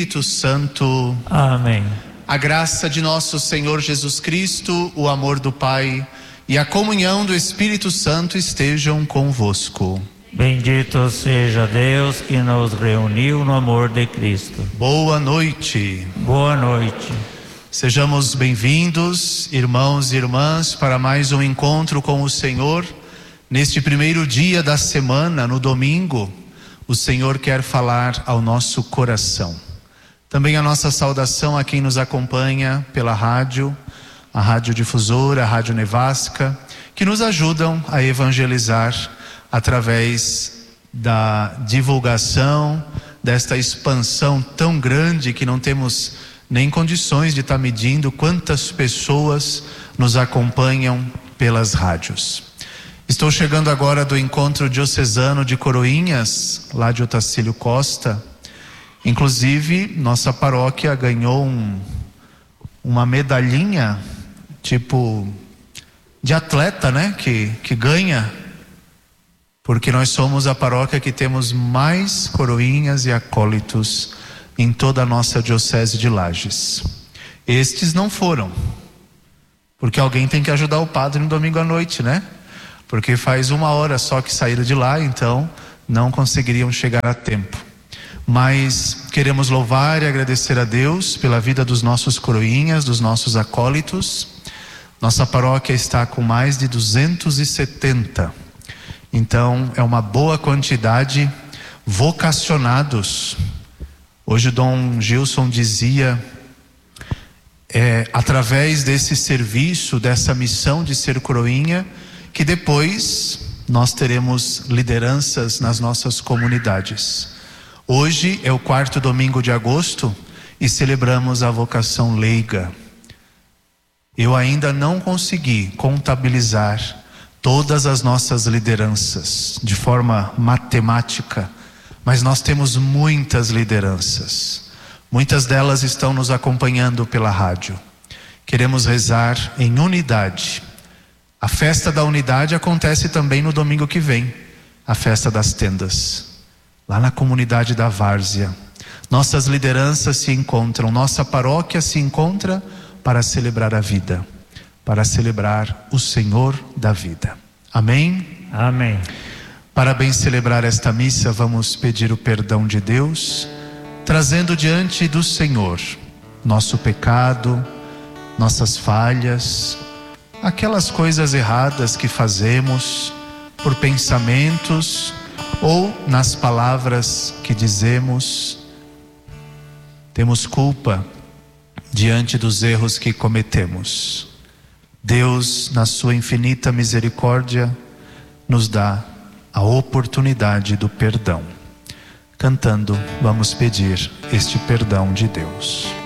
Espírito Santo. Amém. A graça de nosso Senhor Jesus Cristo, o amor do Pai e a comunhão do Espírito Santo estejam convosco. Bendito seja Deus que nos reuniu no amor de Cristo. Boa noite. Boa noite. Sejamos bem-vindos, irmãos e irmãs, para mais um encontro com o Senhor. Neste primeiro dia da semana, no domingo, o Senhor quer falar ao nosso coração. Também a nossa saudação a quem nos acompanha pela rádio, a Rádio Difusora, a Rádio Nevasca, que nos ajudam a evangelizar através da divulgação desta expansão tão grande que não temos nem condições de estar medindo quantas pessoas nos acompanham pelas rádios. Estou chegando agora do encontro diocesano de Coroinhas, lá de Otacílio Costa. Inclusive, nossa paróquia ganhou uma medalhinha, tipo de atleta, né? Que ganha, porque nós somos a paróquia que temos mais coroinhas e acólitos em toda a nossa diocese de Lages. Estes não foram, porque alguém tem que ajudar o padre no domingo à noite, né? Porque faz 1 hora só que saíram de lá, então não conseguiriam chegar a tempo. Mas queremos louvar e agradecer a Deus pela vida dos nossos coroinhas, dos nossos acólitos. Nossa paróquia está com mais de 270. Então é uma boa quantidade vocacionados. Hoje o Dom Gilson dizia, através desse serviço, dessa missão de ser coroinha, que depois nós teremos lideranças nas nossas comunidades. Hoje é o 4º domingo de agosto e celebramos a vocação leiga. Eu ainda não consegui contabilizar todas as nossas lideranças de forma matemática, mas nós temos muitas lideranças. Muitas delas estão nos acompanhando pela rádio. Queremos rezar em unidade. A festa da unidade acontece também no domingo que vem, a festa das tendas, lá na comunidade da Várzea. Nossas lideranças se encontram, nossa paróquia se encontra para celebrar a vida, para celebrar o Senhor da vida. Amém? Amém. Para bem celebrar esta missa, vamos pedir o perdão de Deus, trazendo diante do Senhor nosso pecado, nossas falhas, aquelas coisas erradas que fazemos por pensamentos ou nas palavras que dizemos. Temos culpa diante dos erros que cometemos. Deus, na sua infinita misericórdia, nos dá a oportunidade do perdão. Cantando, vamos pedir este perdão de Deus.